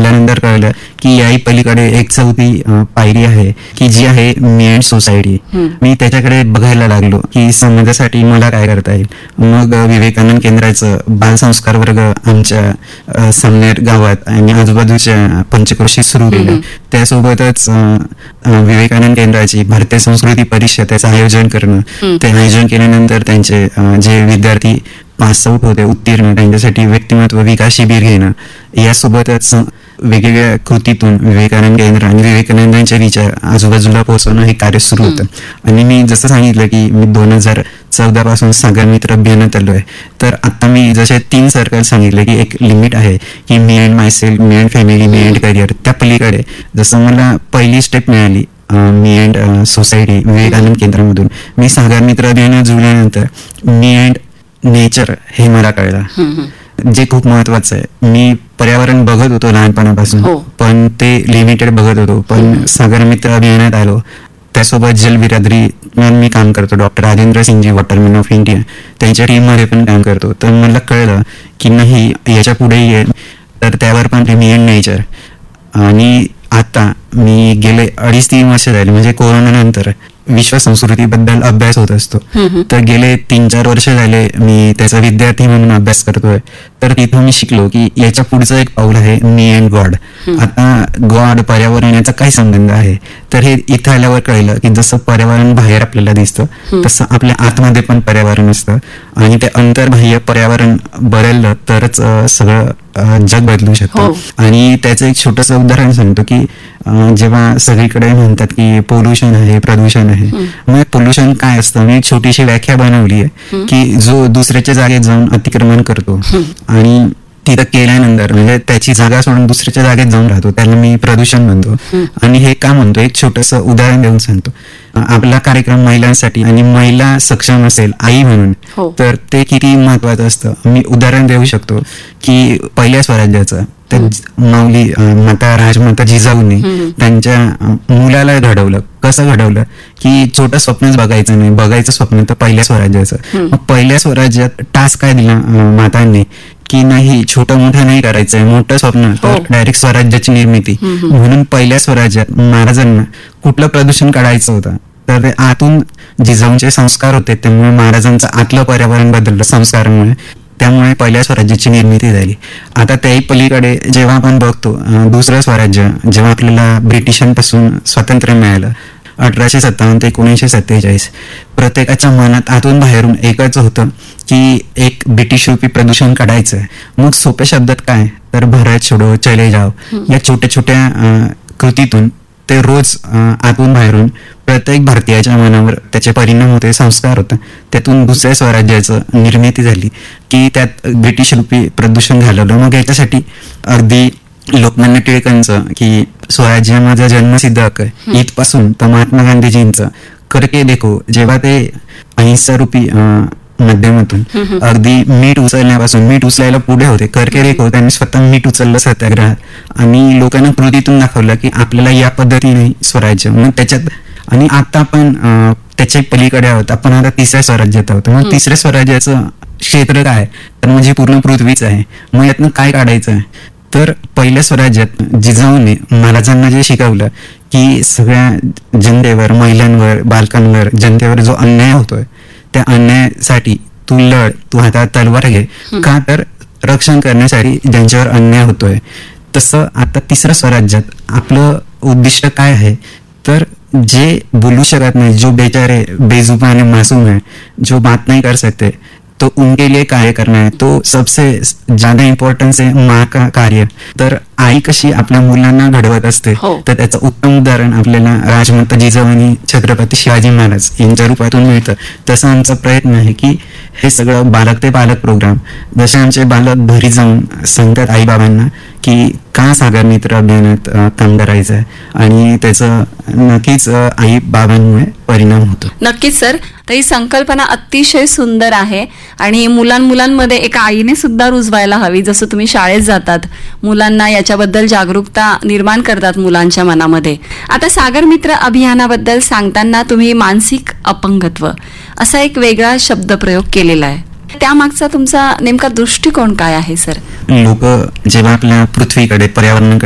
पाहिल्यानंतर कळलं की याही पलीकडे एक चौथी पायरी आहे की जी आहे मी अँड सोसायटी. मी त्याच्याकडे बघायला लागलो की समाजासाठी मला काय करता येईल. मग विवेकानंद केंद्राचं बालसंस्कार वर्ग आमच्या सामनेर गावात आणि आजूबाजूच्या पंचक्रोशीत सुरू केलं. त्यासोबतच विवेकानंद केंद्राची भारतीय संस्कृती परिषद त्याचं आयोजन करणं. ते आयोजन केल्यानंतर त्यांचे जे विद्यार्थी पास आउट होते उत्तीर्ण त्यांच्यासाठी व्यक्तिमत्व विकास शिबिर घेणं. यासोबतच वेगवेगळ्या कृतीतून विवेकानंद केंद्र आणि विवेकानंदांचे विचार आजूबाजूला पोहोचवणं हे कार्य सुरू होतं. आणि मी जसं सांगितलं की मी 2014 पासून सागर मित्र अभियानात आलो आहे. तर आता मी जसे 3 सर्कल सांगितले की एक लिमिट आहे की मी and myself, me and family, me and career. त्या पलीकडे जसं मला पहिली स्टेप मिळाली मी अँड सोसायटी विवेकानंद केंद्रामधून, मी सागर मित्र अभियानात जुळल्यानंतर मी अँड नेचर हे मला कळलं, जे खूप महत्वाचं आहे. मी पर्यावरण बघत होतो लहानपणापासून, पण ते लिमिटेड बघत होतो. पण सागर मित्र अभियानात आलो, त्यासोबत जलबिरादरी मी काम करतो. Doctor Rajendra Singhji Waterman of India त्यांच्या टीममध्ये पण काम करतो. तर मला कळलं की नाही याच्या पुढेही आहे. तर त्यावर पण मी अँड नेचर. आणि आता मी गेले 2.5-3 वर्ष झाले म्हणजे कोरोना नंतर विश्व संस्कृतीबद्दल अभ्यास होत असतो. तर गेले 3-4 वर्ष झाले मी त्याचा विद्यार्थी म्हणून अभ्यास करतोय. तर तिथं मी शिकलो की याच्या पुढचं एक पाऊल आहे मी अँड गॉड. आता गॉड पर्यावरण याचा काय संबंध आहे. तर हे इथं आल्यावर कळलं की जसं पर्यावरण बाहेर आपल्याला दिसतं तसं आपल्या आतमध्ये पण पर्यावरण असतं. आणि ते अंतर्बाह्य पर्यावरण बदललं तरच सगळं जग बदलू शकतं. आणि त्याचं एक छोटंसं उदाहरण सांगतो की जेव्हा सगळीकडे म्हणतात की पोल्युशन आहे, प्रदूषण आहे. मग पोल्युशन काय असतं मी छोटीशी व्याख्या बनवली आहे की जो दुसऱ्याच्या जागेत जाऊन अतिक्रमण करतो आणि तिथं केल्यानंतर म्हणजे त्याची जागा सोडून दुसऱ्याच्या जागेत जाऊन राहतो त्याला मी प्रदूषण म्हणतो. आणि हे का म्हणतो एक छोटंसं उदाहरण देऊन सांगतो. आपला कार्यक्रम महिलांसाठी आणि महिला सक्षम असेल आई म्हणून तर ते किती महत्वाचं असतं. मी उदाहरण देऊ शकतो की पहिल्या स्वराज्याचं त्या माऊली माता राजमाता जिजाऊंनी त्यांच्या मुलाला घडवलं. कसं घडवलं की छोटं स्वप्नच बघायचं नाही, बघायचं स्वप्न तर पहिल्या स्वराज्याचं. मग पहिल्या स्वराज्यात टास्क काय दिला मातांनी की नाही छोटं मोठं नाही करायचंय, मोठं स्वप्न तर डायरेक्ट स्वराज्याची निर्मिती. म्हणून पहिल्या स्वराज्यात महाराजांना कुठलं प्रदूषण काढायचं होतं तर ते आतून जिजाऊंचे संस्कार होते. त्यामुळे महाराजांचं आतलं पर्यावरण बदललं संस्कारामुळे. त्यामुळे पहिल्या स्वराज्याची निर्मिती झाली. आता त्याही पलीकडे जेव्हा आपण बघतो दुसरं स्वराज्य जेव्हा आपल्याला ब्रिटिशांपासून स्वातंत्र्य मिळालं 1857 ते 1947 प्रत्येकाच्या मनात आतून बाहेरून एकच होतं की एक ब्रिटिश रूपी प्रदूषण काढायचं आहे. मग सोप्या शब्दात काय तर भारत छोडो चले जाओ या छोट्या छोट्या कृतीतून ते रोज आतून बाहेरून प्रत्येक भारतीयाच्या मनावर त्याचे परिणाम होते, संस्कार होता. त्यातून दुसऱ्या स्वराज्याचं निर्मिती झाली की त्यात ब्रिटिश रूपी प्रदूषण घालवलं. मग याच्यासाठी अगदी लोकमान्य टिळकांचं की स्वराज्य माझा जन्मसिद्ध हक्क आहे इथपासून तर महात्मा गांधीजींचं करके देखो जेव्हा ते अहिंसा रूपी माध्यमातून अगदी मीठ उचलण्यापासून मीठ उचलायला पुढे होते करके देखो त्यांनी स्वतः मीठ उचललं सत्याग्रहात आणि लोकांना कृतीतून दाखवलं की आपल्याला या पद्धतीने स्वराज्य. मग त्याच्यात आणि आता आपण त्याच्या पलीकडे आहोत. आपण आता 3ऱ्या स्वराज्यात आहोत. मग 3ऱ्या स्वराज्याचं क्षेत्र काय तर म्हणजे पूर्ण पृथ्वीच आहे. मग यातनं काय काढायचं आहे तर पहिल्या स्वराज्यात जिजाऊने महाराजांना जे शिकवलं की सगळ्या जनतेवर, महिलांवर, बालकांवर, जनतेवर जो अन्याय होतोय त्या अन्यायासाठी तू लढ, तू हातात तलवार घे. का तर रक्षण करण्यासाठी ज्यांच्यावर अन्याय होतोय. तसं आता 3ऱ्या स्वराज्यात आपलं उद्दिष्ट काय आहे तर जे बोलू शकत नाही, जो बेचारे बेजुबान मासूम है, जो बात नहीं कर सकते तो उनके लिए कार्य करना है. तो सबसे ज्यादा इम्पॉर्टन्स आहे माँ का कार्य. तर आई कशी आपल्या मुलांना घडवत असते तर त्याचं उत्तम उदाहरण आपल्याला राजमाता जिजाऊ आणि छत्रपती शिवाजी महाराज यांच्या रूपातून मिळतं. तसं आमचा प्रयत्न आहे की हे सगळं बालक ते पालक प्रोग्राम जसे आमचे बालक घरी जाऊन सांगतात आई बाबांना की का सागर मित्र अभियानात काम करायचं आहे आणि त्याचं नक्कीच आई बाबांमुळे परिणाम होतो. नक्कीच सर. तर ही संकल्पना अतिशय सुंदर आहे आणि मुलांमध्ये एका आईने सुद्धा रुजवायला हवी. जसं तुम्ही शाळेत जातात मुलांना याच्याबद्दल जागरूकता निर्माण करतात मुलांच्या मनामध्ये. आता सागर मित्र अभियानाबद्दल सांगताना तुम्ही मानसिक अपंगत्व असा एक वेगळा शब्दप्रयोग केलेला आहे. त्यामागचा तुमचा नेमका दृष्टिकोन काय आहे सर? लोक जेव्हा आपल्या पृथ्वीकडे पर्यावरणाकडे